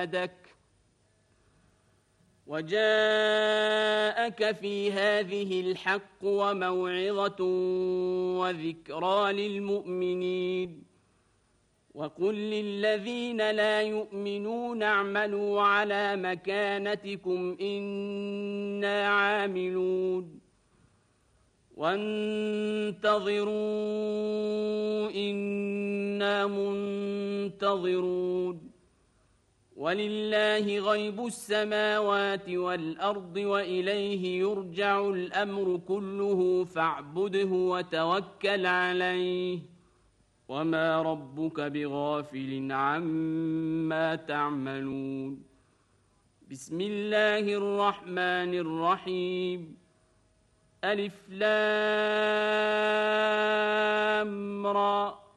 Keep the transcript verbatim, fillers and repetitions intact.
بعدك وجاءك في هذه الحق وموعظة وذكرى للمؤمنين وقل للذين لا يؤمنون اعملوا على مكانتكم إنا عاملون وانتظروا إنا منتظرون ولله غيب السماوات والأرض وإليه يرجع الأمر كله فاعبده وتوكل عليه وما ربك بغافل عما تعملون بسم الله الرحمن الرحيم ألف لام را